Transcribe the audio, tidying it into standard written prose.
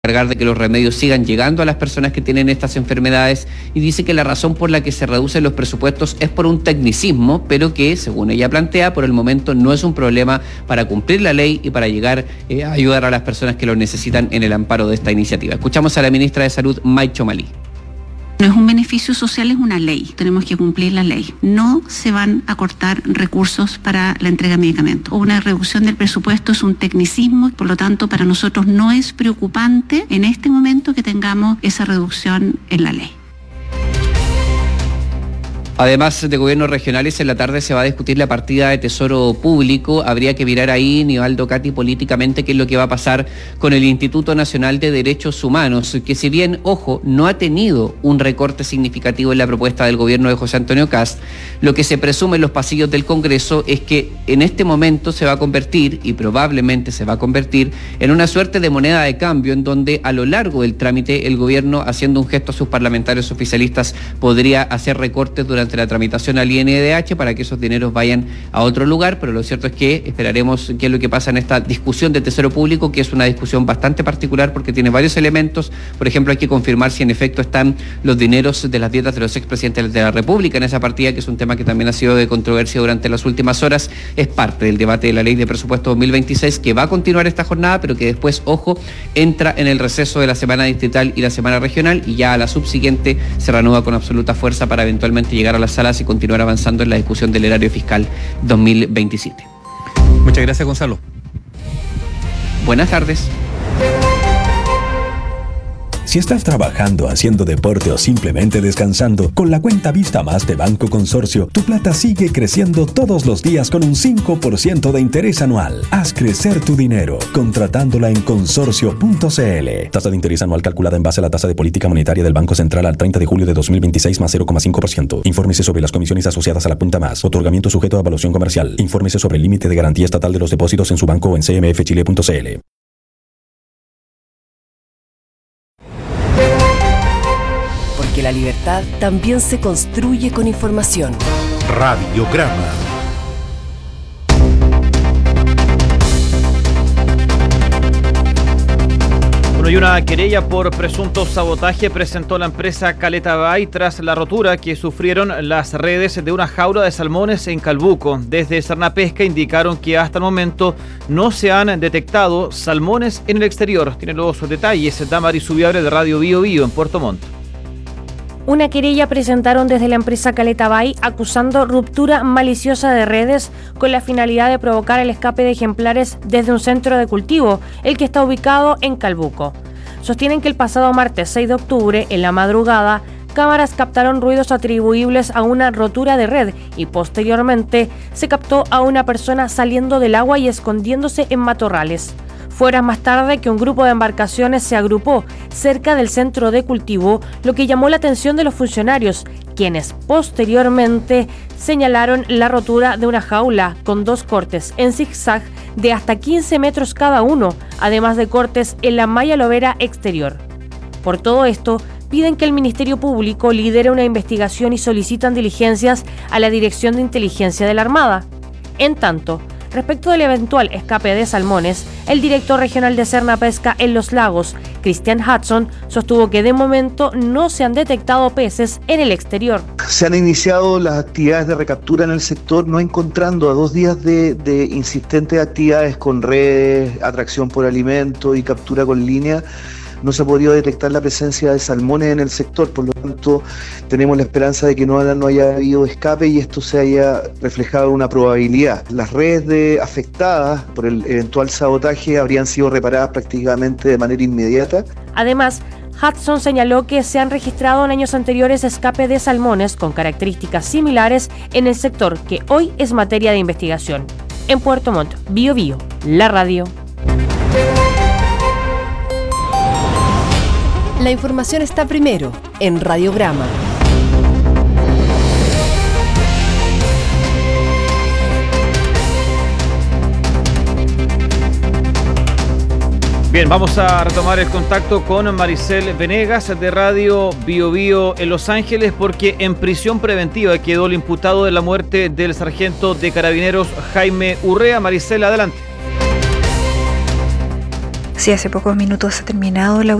encargar de que los remedios sigan llegando a las personas que tienen estas enfermedades, y dice que la razón por la que se reducen los presupuestos es por un tecnicismo, pero que, según ella plantea, por el momento no es un problema para cumplir la ley y para llegar a ayudar a las personas que lo necesitan en el amparo de esta iniciativa. Escuchamos a la ministra de Salud, May Chomali. No es un beneficio social, es una ley. Tenemos que cumplir la ley. No se van a cortar recursos para la entrega de medicamentos. Una reducción del presupuesto es un tecnicismo, por lo tanto, para nosotros no es preocupante en este momento que tengamos esa reducción en la ley. Además de gobiernos regionales, en la tarde se va a discutir la partida de Tesoro Público. Habría que mirar ahí, Nivaldo, Katy, políticamente qué es lo que va a pasar con el Instituto Nacional de Derechos Humanos, que si bien, ojo, no ha tenido un recorte significativo en la propuesta del gobierno de José Antonio Kast, lo que se presume en los pasillos del Congreso es que en este momento se va a convertir, y probablemente se va a convertir, en una suerte de moneda de cambio en donde a lo largo del trámite el gobierno, haciendo un gesto a sus parlamentarios oficialistas, podría hacer recortes durante la tramitación al INDH para que esos dineros vayan a otro lugar, pero lo cierto es que esperaremos qué es lo que pasa en esta discusión de Tesoro Público, que es una discusión bastante particular porque tiene varios elementos. Por ejemplo, hay que confirmar si en efecto están los dineros de las dietas de los expresidentes de la República en esa partida, que es un tema que también ha sido de controversia durante las últimas horas. Es parte del debate de la Ley de Presupuesto 2026, que va a continuar esta jornada, pero que después, ojo, entra en el receso de la semana distrital y la semana regional, y ya a la subsiguiente se reanuda con absoluta fuerza para eventualmente llegar a las salas y continuar avanzando en la discusión del erario fiscal 2027. Muchas gracias, Gonzalo. Buenas tardes. Si estás trabajando, haciendo deporte o simplemente descansando, con la cuenta Vista Más de Banco Consorcio, tu plata sigue creciendo todos los días con un 5% de interés anual. Haz crecer tu dinero contratándola en consorcio.cl. Tasa de interés anual calculada en base a la tasa de política monetaria del Banco Central al 30 de julio de 2026 más 0,5%. Infórmese sobre las comisiones asociadas a la punta más. Otorgamiento sujeto a evaluación comercial. Infórmese sobre el límite de garantía estatal de los depósitos en su banco o en cmfchile.cl. Que la libertad también se construye con información. Radiograma. Bueno, y una querella por presunto sabotaje presentó la empresa Caleta Bay tras la rotura que sufrieron las redes de una jaula de salmones en Calbuco. Desde Sernapesca indicaron que hasta el momento no se han detectado salmones en el exterior. Tiene los detalles Damaris Subiabre de Radio Bio Bio en Puerto Montt. Una querella presentaron desde la empresa Caleta Bay acusando ruptura maliciosa de redes con la finalidad de provocar el escape de ejemplares desde un centro de cultivo, el que está ubicado en Calbuco. Sostienen que el pasado martes 6 de octubre, en la madrugada, cámaras captaron ruidos atribuibles a una rotura de red y posteriormente se captó a una persona saliendo del agua y escondiéndose en matorrales. Fue horas más tarde que un grupo de embarcaciones se agrupó cerca del centro de cultivo, lo que llamó la atención de los funcionarios, quienes posteriormente señalaron la rotura de una jaula con 2 cortes en zigzag de hasta 15 metros cada uno, además de cortes en la malla lobera exterior. Por todo esto, piden que el Ministerio Público lidere una investigación y solicitan diligencias a la Dirección de Inteligencia de la Armada. En tanto, respecto del eventual escape de salmones, el director regional de Sernapesca en Los Lagos, Christian Hudson, sostuvo que de momento no se han detectado peces en el exterior. Se han iniciado las actividades de recaptura en el sector, no encontrando a 2 días de insistentes actividades con redes, atracción por alimento y captura con línea. No se ha podido detectar la presencia de salmones en el sector, por lo tanto tenemos la esperanza de que no haya habido escape y esto se haya reflejado en una probabilidad. Las redes afectadas por el eventual sabotaje habrían sido reparadas prácticamente de manera inmediata. Además, Hudson señaló que se han registrado en años anteriores escape de salmones con características similares en el sector, que hoy es materia de investigación. En Puerto Montt, Bio Bio, la radio. La información está primero en Radiograma. Bien, vamos a retomar el contacto con Maricel Venegas de Radio Bio Bio en Los Ángeles, porque en prisión preventiva quedó el imputado de la muerte del sargento de Carabineros Jaime Urrea. Maricel, adelante. Sí, hace pocos minutos ha terminado la